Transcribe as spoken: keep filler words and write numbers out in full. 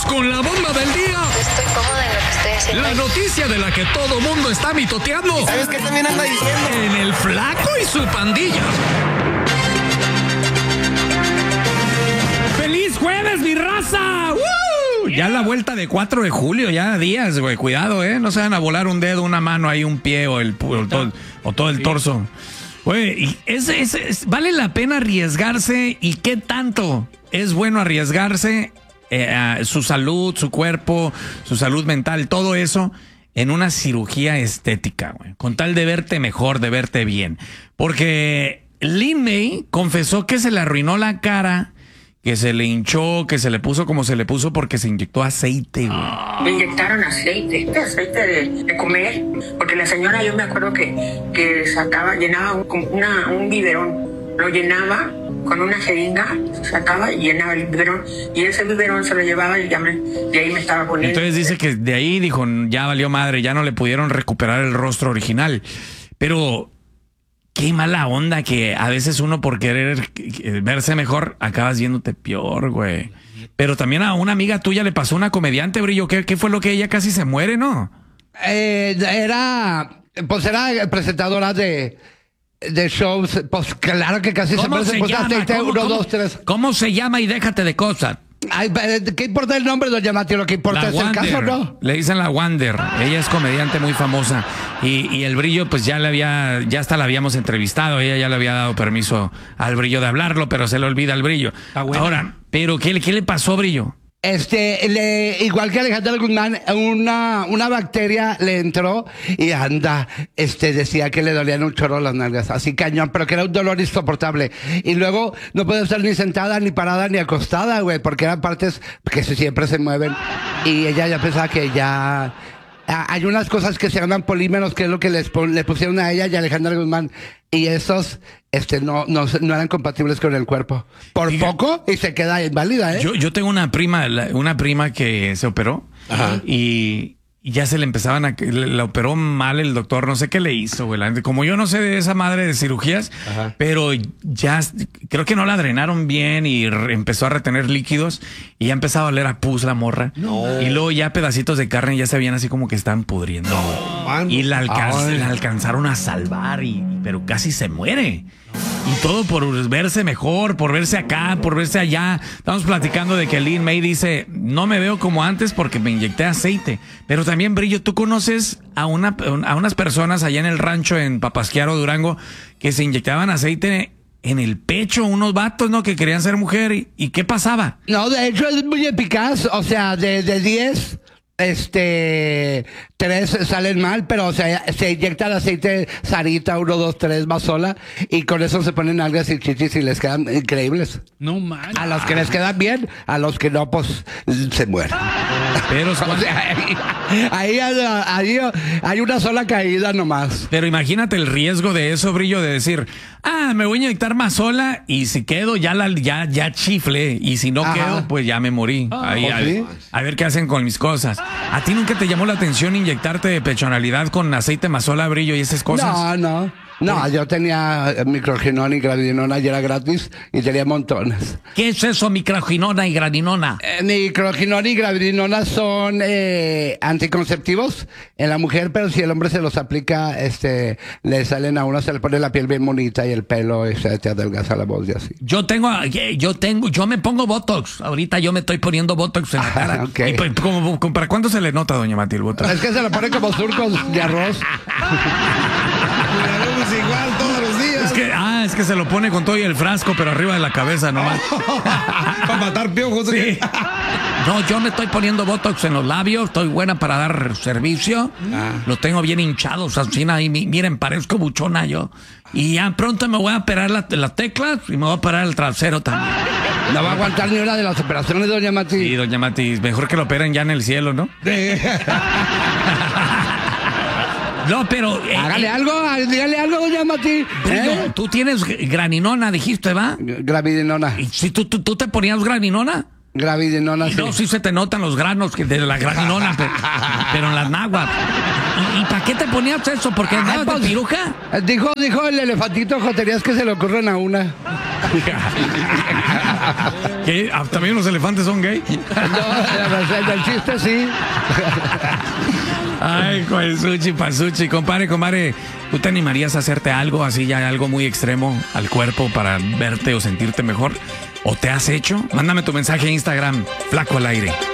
Vamos con la bomba del día. Estoy cómoda en lo que estoy haciendo. La noticia de la que todo mundo está mitoteando. ¿Sabes qué también anda diciendo? En el Flaco y su pandilla. ¡Feliz jueves, mi raza! ¡Woo! Ya la vuelta de cuatro de julio, ya días, güey. Cuidado, ¿eh? No se van a volar un dedo, una mano, ahí un pie o, el, o, todo, o todo el torso. Güey, es, es, es, vale la pena arriesgarse. ¿Y qué tanto es bueno arriesgarse eh, su salud, su cuerpo, su salud mental, todo eso en una cirugía estética, güey? Con tal de verte mejor, de verte bien. Porque Lin May confesó que se le arruinó la cara, que se le hinchó, que se le puso como se le puso porque se inyectó aceite, güey. Me inyectaron aceite, aceite de, de comer, porque la señora, yo me acuerdo que, que sacaba, llenaba un, una, un biberón, lo llenaba con una jeringa, sacaba y llenaba el biberón, y ese biberón se lo llevaba y ya me, de ahí me estaba poniendo. Entonces dice que de ahí dijo, ya valió madre, ya no le pudieron recuperar el rostro original. Pero qué mala onda que a veces uno por querer verse mejor acabas viéndote peor, güey. Pero también a una amiga tuya le pasó una comediante, Brillo. ¿Qué, qué fue lo que ella casi se muere, no? Eh, era, pues era presentadora de, de shows. Pues claro que casi se muere. Se pues llama? aceite, ¿Cómo, uno, cómo, dos, tres. ¿Cómo se llama? Y déjate de cosas. Ay, ¿qué importa el nombre, doña Mati? Lo que importa La es Wander. el caso, ¿no? Le dicen la Wander. Ella es comediante muy famosa. Y, y el Brillo, pues ya le había, ya hasta la habíamos entrevistado. Ella ya le había dado permiso al Brillo de hablarlo, pero se le olvida al Brillo. Ahora, ¿pero qué, qué le pasó, Brillo? Este, le, igual que Alejandra Guzmán, una, una bacteria le entró y anda, este, decía que le dolían un chorro las nalgas, así cañón, pero que era un dolor insoportable. Y luego no puede estar ni sentada, ni parada, ni acostada, güey, porque eran partes que siempre se mueven. Y ella ya pensaba que ya... Hay unas cosas que se llaman polímeros, que es lo que les le pusieron a ella y a Alejandra Guzmán. Y esos este, no, no, no eran compatibles con el cuerpo. Por Diga, poco y se queda inválida, ¿eh? Yo, yo tengo una prima, una prima que se operó. Ajá. y... Y ya se le empezaban a... La operó mal el doctor, no sé qué le hizo, güey. Como yo no sé de esa madre de cirugías, ajá, pero ya creo que no la drenaron bien y re, empezó a retener líquidos y ya empezaba a oler a pus la morra. No. Y luego ya pedacitos de carne ya se veían así como que estaban pudriendo. No. Y la, alcanz, la alcanzaron a salvar, y pero casi se muere. Y todo por verse mejor, por verse acá, por verse allá. Estamos platicando de que Lin May dice, no me veo como antes porque me inyecté aceite. Pero también, Brillo, tú conoces a, una, a unas personas allá en el rancho en Papasquiaro, Durango, que se inyectaban aceite en el pecho, unos vatos, ¿no? Que querían ser mujer. ¿Y, y qué pasaba? No, de hecho es muy eficaz. O sea, de diez... Este, tres salen mal, pero o sea, se inyecta el aceite Sarita, uno, dos, tres, más sola, y con eso se ponen algas y chichis y les quedan increíbles. No man. A los que les quedan bien, a los que no, pues se mueren. Pero o sea, ahí, ahí, ahí hay una sola caída nomás. Pero imagínate el riesgo de eso, Brillo, de decir, ah, me voy a inyectar más sola y si quedo ya la, ya, ya chifle, y si no, ajá, quedo, pues ya me morí. Ah, ahí, a, ¿sí? a ver qué hacen con mis cosas. ¿A ti nunca te llamó la atención inyectarte de pechonalidad con aceite mazola, Brillo y esas cosas? No, no. No, yo tenía microginona y gravidinona y era gratis y tenía montones. ¿Qué es eso, microginona y gravidinona? Eh, microginona y gravidinona son eh, anticonceptivos en la mujer, pero si el hombre se los aplica, este, le salen a uno, se le pone la piel bien bonita y el pelo y se te adelgaza la voz y así. Yo tengo, yo tengo, yo me pongo Botox. Ahorita yo me estoy poniendo Botox en la cara. Ah, okay. ¿Y pues, como, como, para cuándo se le nota, doña Mati, el Botox? Es que se lo pone como surcos de arroz. Igual todos los días. Es que, ah, es que se lo pone con todo y el frasco, pero arriba de la cabeza nomás. Para matar piojos. Sí. No, yo me estoy poniendo Botox en los labios, estoy buena para dar servicio. Ah. Los tengo bien hinchados, así, y miren, parezco buchona yo. Y ya pronto me voy a operar las la teclas y me voy a operar el trasero también. No va a aguantar ni una de las operaciones, doña Mati. Sí, doña Mati, mejor que lo operen ya en el cielo, ¿no? No, pero... Eh, Hágale eh, algo, dígale algo, doña Mati. ¿Eh? Tú tienes graninona, dijiste, ¿va? Gravidinona. ¿Y si tú, tú, tú te ponías graninona? Gravidinona, Y sí. no, sí se te notan los granos que- de la gravidinona, pero, pero en las náhuatl. ¿Y, y para qué te ponías eso? ¿Porque andabas Ay, pues, de piruja? Eh, Dijo, dijo el elefantito joterías que se le ocurren a una. ¿Qué? Ah, ¿También los elefantes son gay? No, el chiste sí. Ay, Coesuchi, Pasuchi, compadre, compadre, ¿tú te animarías a hacerte algo así, ya algo muy extremo al cuerpo para verte o sentirte mejor? ¿O te has hecho? Mándame tu mensaje a Instagram, Flaco al Aire.